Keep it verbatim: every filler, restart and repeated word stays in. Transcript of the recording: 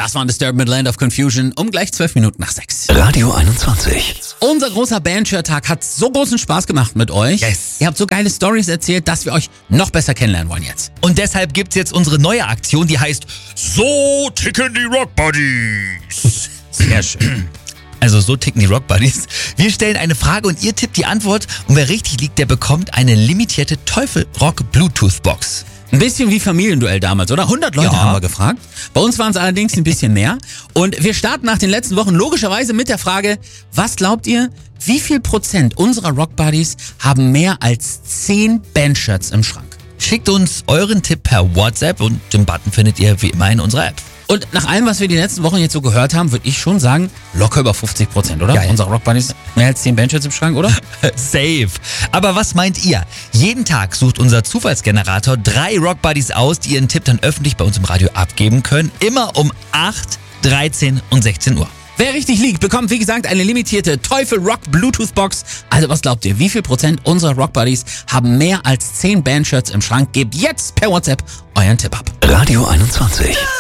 Das war Disturbed mit Land of Confusion um gleich zwölf Minuten nach sechs. Radio einundzwanzig. Unser großer Bandshare-Tag hat so großen Spaß gemacht mit euch. Yes. Ihr habt so geile Stories erzählt, dass wir euch noch besser kennenlernen wollen jetzt. Und deshalb gibt's jetzt unsere neue Aktion, die heißt So ticken die Rock Buddies. Sehr schön. Also so ticken die Rock Buddies. Wir stellen eine Frage und ihr tippt die Antwort. Und wer richtig liegt, der bekommt eine limitierte Teufel Rock Bluetooth Box. Ein bisschen wie Familienduell damals, oder? hundert Leute Ja. haben wir gefragt. Bei uns waren es allerdings ein bisschen mehr. Und wir starten nach den letzten Wochen logischerweise mit der Frage, was glaubt ihr, wie viel Prozent unserer Rock Buddies haben mehr als zehn Bandshirts im Schrank? Schickt uns euren Tipp per WhatsApp und den Button findet ihr wie immer in unserer App. Und nach allem, was wir die letzten Wochen jetzt so gehört haben, würde ich schon sagen, locker über fünfzig Prozent, oder? Geil. Unsere Rock Buddies mehr als zehn Bandshirts im Schrank, oder? Safe. Aber was meint ihr? Jeden Tag sucht unser Zufallsgenerator drei Rock Buddies aus, die ihren Tipp dann öffentlich bei uns im Radio abgeben können. Immer um acht, dreizehn und sechzehn Uhr. Wer richtig liegt, bekommt wie gesagt eine limitierte Teufel Rock Bluetooth Box. Also was glaubt ihr, wie viel Prozent unserer Rock Buddies haben mehr als zehn Bandshirts im Schrank? Gebt jetzt per WhatsApp euren Tipp ab. Radio einundzwanzig.